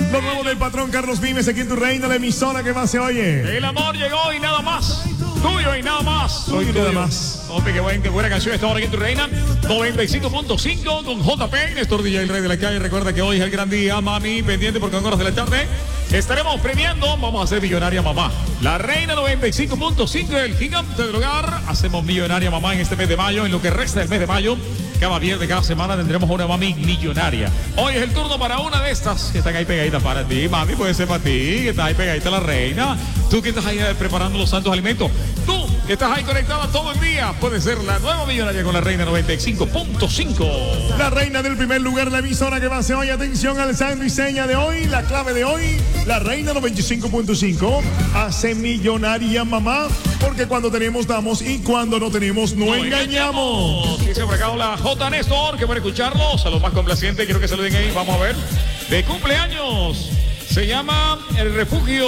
Lo nuevo del patrón Carlos Vives aquí en tu reina, la emisora que más se oye. El amor llegó y nada más. Tuyo y nada más. Tuyo y nada más. Hombre, qué buena canción esta hora aquí en tu reina. 95.5 con JP, Néstor DJ, el rey de la calle. Recuerda que hoy es el gran día, mami, pendiente porque en horas de la tarde estaremos premiando. Vamos a hacer millonaria mamá. La reina 95.5, el gigante del hogar. Hacemos millonaria mamá en este mes de mayo, en lo que resta del mes de mayo. Cada viernes, cada semana tendremos una mami millonaria. Hoy es el turno para una de estas que están ahí pegaditas para ti. Mami, puede ser para ti, que estás ahí pegadita la reina. Tú que estás ahí preparando los santos alimentos. Tú que estás ahí conectada todo el día. Puede ser la nueva millonaria con la reina 95.5. La reina del primer lugar, la emisora que más se oye. Atención al sándwich seña de hoy. La clave de hoy, la reina 95.5. Hace millonaria mamá. Porque cuando tenemos, damos. Y cuando no tenemos, no engañamos. Dice por acá la J. Néstor, que para escucharlos. A los más complacientes, quiero que saluden ahí. Vamos a ver. De cumpleaños. Se llama El Refugio.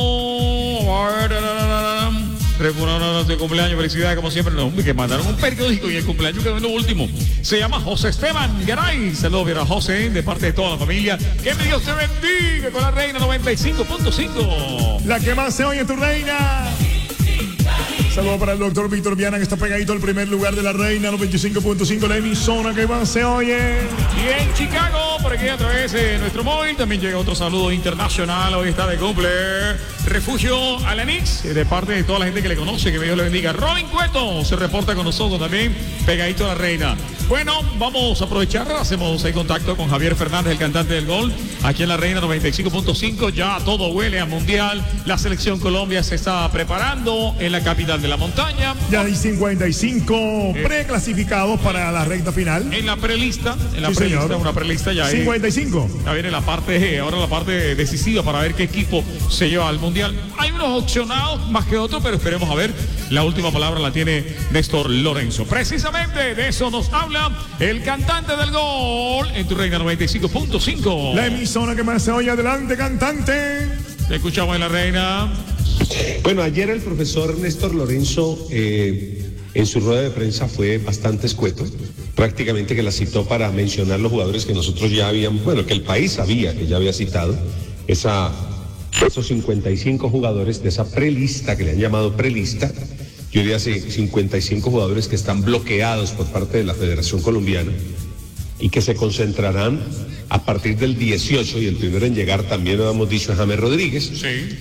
De cumpleaños, felicidades como siempre. No, que mandaron un periódico y el cumpleaños quedó en lo último. Se llama José Esteban Garay. Saludos a José de parte de toda la familia. Que Dios te bendiga con la reina 95.5. La que más se oye, tu reina. Saludos para el doctor Víctor Viana, que está pegadito al primer lugar de la reina 95.5, la emisora que más se oye. Y en Chicago, por aquí a través de nuestro móvil, también llega otro saludo internacional. Hoy está de cumple Refugio Alanix, de parte de toda la gente que le conoce, que Dios le bendiga. Robin Cueto se reporta con nosotros también, pegadito a la reina. Bueno, vamos a aprovechar, hacemos el contacto con Javier Fernández, el cantante del gol, aquí en la reina 95.5. Ya todo huele a mundial. La selección Colombia se está preparando en la capital de la montaña. Ya hay 55 preclasificados para la recta final. En la prelista, señor. Una prelista ya 55. Ya viene la parte decisiva para ver qué equipo se lleva al mundial. Hay unos opcionados más que otros, pero esperemos a ver. La última palabra la tiene Néstor Lorenzo. Precisamente de eso nos habla el cantante del gol en tu reina 95.5. La emisora que más se oye. Adelante, cantante. Te escuchamos en la reina. Bueno, ayer el profesor Néstor Lorenzo en su rueda de prensa fue bastante escueto, prácticamente que la citó para mencionar los jugadores que nosotros ya habíamos, bueno, que el país sabía que ya había citado, esos 55 jugadores de esa prelista, que le han llamado prelista. Yo diría 55 jugadores que están bloqueados por parte de la Federación Colombiana y que se concentrarán a partir del 18, y el primero en llegar también lo hemos dicho es James Rodríguez. Sí.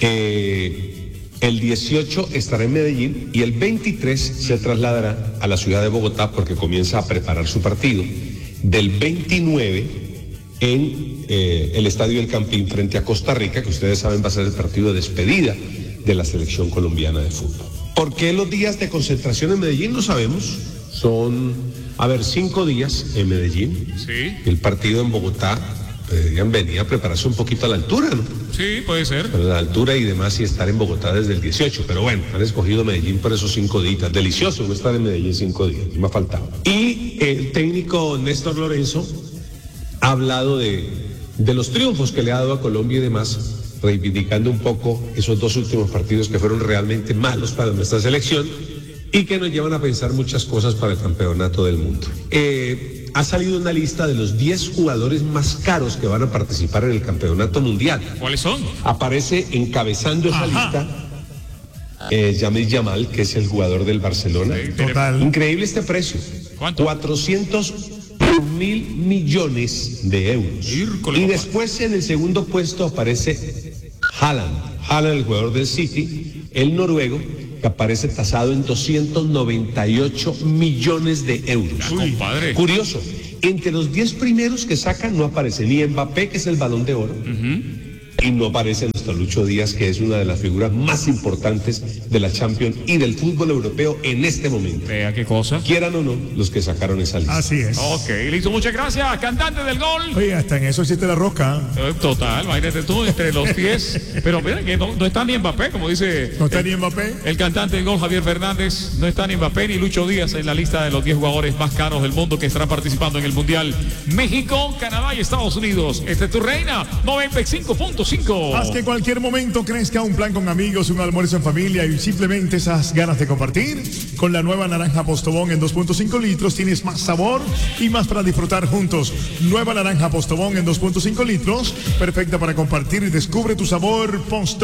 El 18 estará en Medellín y el 23 se trasladará a la ciudad de Bogotá porque comienza a preparar su partido. Del 29 en el Estadio El Campín frente a Costa Rica, que ustedes saben va a ser el partido de despedida de la selección colombiana de fútbol. ¿Por qué los días de concentración en Medellín? No sabemos. Son, 5 días en Medellín. Sí. El partido en Bogotá. Deberían venir a prepararse un poquito a la altura, ¿no? Sí, puede ser. Pero la altura y demás y estar en Bogotá desde el 18. Pero bueno, han escogido Medellín por esos 5 días. Delicioso no estar en Medellín 5 días. Me ha faltado. Y el técnico Néstor Lorenzo ha hablado de los triunfos que le ha dado a Colombia y demás, reivindicando un poco esos 2 últimos partidos que fueron realmente malos para nuestra selección y que nos llevan a pensar muchas cosas para el campeonato del mundo. Ha salido una lista de los 10 jugadores más caros que van a participar en el campeonato mundial. ¿Cuáles son? Aparece encabezando esa lista Yamil Yamal, que es el jugador del Barcelona. Sí, total. Increíble este precio. ¿Cuánto? 400.000 millones de euros. Y después en el segundo puesto aparece Haaland, el jugador del City, el noruego, que aparece tasado en 298 millones de euros. Uy, compadre. Curioso, entre los 10 primeros que sacan no aparece ni Mbappé, que es el Balón de Oro, y no aparece nuestro Lucho Díaz, que es una de las figuras más importantes de la Champions y del fútbol europeo en este momento. Vea qué cosa. Quieran o no, los que sacaron esa lista. Así es. Ok, listo, muchas gracias. Cantante del gol. Oye, hasta en eso existe la rosca. Total, imagínate tú, entre los 10. Pero mira que no está ni Mbappé, como dice. ¿No está ni Mbappé? El cantante del gol, Javier Fernández. No está ni Mbappé ni Lucho Díaz en la lista de los 10 jugadores más caros del mundo que estarán participando en el Mundial. México, Canadá y Estados Unidos. Esta es tu reina, 95.5. 2.5. Haz que cualquier momento crezca un plan con amigos, un almuerzo en familia y simplemente esas ganas de compartir. Con la nueva naranja Postobón en 2.5 litros tienes más sabor y más para disfrutar juntos. Nueva naranja Postobón en 2.5 litros, perfecta para compartir y descubre tu sabor Postobón.